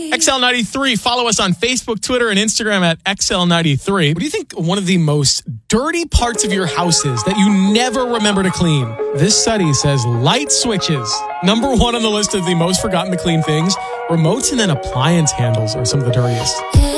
XL93. Follow us on Facebook, Twitter, and Instagram at XL93. What do you think one of the most dirty parts of your house is that you never remember to clean? This study says light switches. Number one on the list of the most forgotten to clean things. Remotes and then appliance handles are some of the dirtiest.